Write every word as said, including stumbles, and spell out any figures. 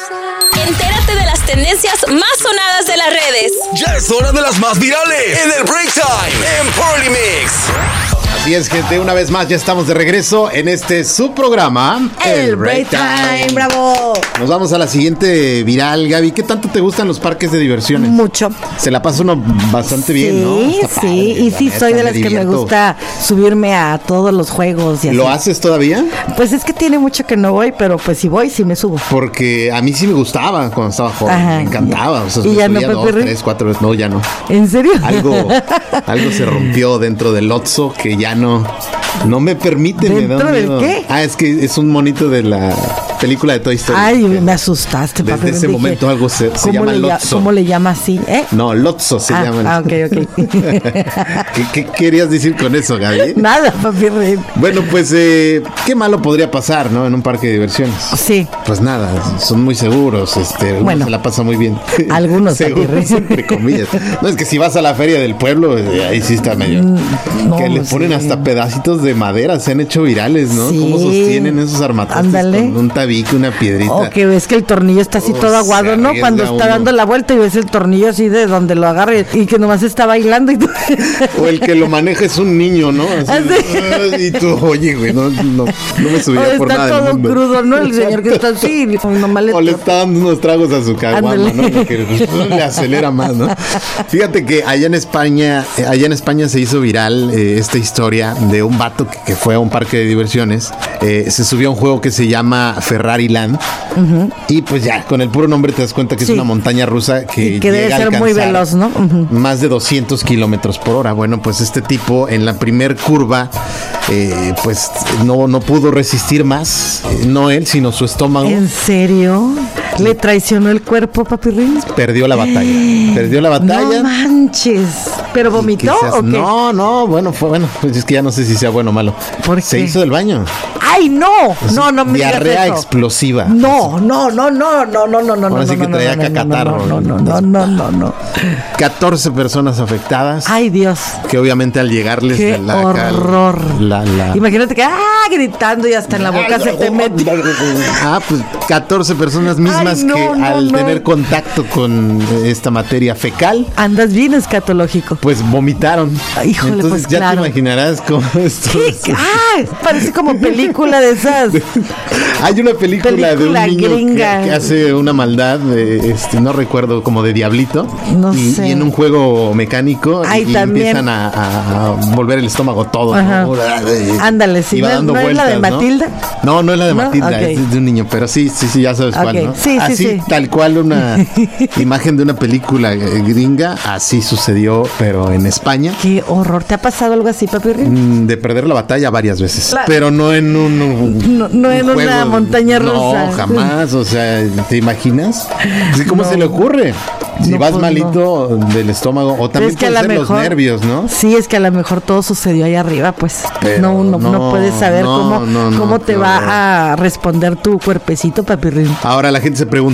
Entérate de las tendencias más sonadas de las redes. Ya es hora de las más virales en el Break Time en Party Mix. Así es, gente, una vez más ya estamos de regreso en este subprograma, El Break Time. ¡Bravo! Nos vamos a la siguiente viral, Gaby. ¿Qué tanto te gustan los parques de diversiones? Mucho. Se la pasa uno bastante sí, bien, ¿no? Sí, sí, y sí neta, soy de me las que me divierto. gusta subirme a todos los juegos y así. ¿Lo haces todavía? Pues es que tiene mucho que no voy, pero pues si voy, sí me subo. Porque a mí sí me gustaba cuando estaba joven, Ajá. me encantaba. O sea, ¿Y me ya no, subía dos, Pepe? tres, cuatro veces. No, ya no. ¿En serio? Algo, algo se rompió dentro del Lotso que ya no, no me permite. Me da ¿Dentro del miedo. qué? Ah, es que es un monito de la película de Toy Story. Ay, Que me asustaste, Desde papi. ese Dije, momento algo se, se ¿cómo llama le lla- Lotso. ¿Cómo le llama así? ¿Eh? No, Lotso se ah, llama. ah, ok, ok. ¿Qué, qué querías decir con eso, Gaby? Nada, papi. Rey. Bueno, pues, eh, ¿qué malo podría pasar, no? En un parque de diversiones. Sí. Pues nada, son muy seguros, este, uno Bueno, se la pasa muy bien. algunos, seguros, Papi. entre comillas. No, es que si vas a la feria del pueblo, eh, ahí sí está medio. no, que le ponen sí. hasta pedacitos de madera, se han hecho virales, ¿no? Sí. Cómo sostienen esos armatones Ándale. con un tabique, una piedrita. O que ves que el tornillo está así Oh, todo se aguado, ¿no? arriesga Cuando está uno. dando la vuelta y ves el tornillo así de donde lo agarre y que nomás está bailando y tú... O el que lo maneja es un niño, ¿no? Así, Así. ay, y tú, oye, güey, no, no, no me O subía por nada está del todo mundo. crudo, ¿no? El señor que está así, nomás le... O le está dando unos tragos a su caguama, Ándale. ¿no? Porque pues, le acelera más, ¿no? Fíjate que allá en España, eh, allá en España se hizo viral eh, esta historia de un vato que, que fue a un parque de diversiones. Eh, se subió a un juego que se llama Ferrari Land. Uh-huh. Y pues ya, con el puro nombre te das cuenta que Sí. es una montaña rusa que, Y que debe llega a ser muy alcanzar veloz, ¿no? Ujú. más de doscientos kilómetros por hora. Bueno, pues este tipo en la primer curva, eh, pues no, no pudo resistir más. Eh, no él, sino su estómago. ¿En serio? ¿Le traicionó el cuerpo, papi Rins? Perdió la batalla. Perdió la batalla. No manches. ¿Pero vomitó Quizás- o qué? No, no, bueno, fue bueno. Pues es que ya no sé si sea bueno o malo. ¿Por Se qué? hizo del baño. ¡Ay, no! No, no me digas Diarrea eso. explosiva. No, no, no, no, no, no, no, no, Ahora no, sí no, que no, traía no, no, cacatarro. No, no, no, no, no, no. catorce personas afectadas. Ay, Dios. Que obviamente al llegarles Qué la, acá, horror. La, la, Imagínate que, ah, gritando y hasta en la boca se te mete. Ah, pues catorce personas mismas Ay, no, que no, al no. tener contacto con esta materia fecal, Andas bien escatológico. pues vomitaron. Ay, híjole, Entonces pues, ya claro. te imaginarás cómo esto. ¿Qué? Ah, parece como película de esas. Hay una película, Película de un niño gringa. que, que hace una maldad, de, este, no recuerdo, como de diablito. No y, sé. y en un juego mecánico Ay, y también. empiezan a, a- a volver el estómago todo. Ajá. ¿no? Ándale, sí, Y va ¿no es- dando no es la de vueltas, ¿no? Matilda? No, no es la de ¿No? Matilda, Ok. es de un niño, pero sí, sí, sí, ya sabes cuál, Ok. ¿no? Sí, sí, así, sí. tal cual una imagen de una película eh, gringa, así sucedió, pero en España. Qué horror. ¿Te ha pasado algo así, papi Rins? Mm, De perder la batalla varias veces, Claro. pero no en un, un- No- no en un una montaña rusa. No, jamás, o sea, ¿te imaginas? Así, ¿cómo No. se le ocurre? Si No, vas pues, malito del estómago, o Pero también es que a pueden lo ser mejor los nervios, ¿no? Sí, es que a lo mejor todo sucedió ahí arriba, pues. Pero no, uno no, no, puedes saber no, cómo, no, no, cómo te qué va horror. a responder tu cuerpecito, papi Rins. Ahora la gente se pregunta,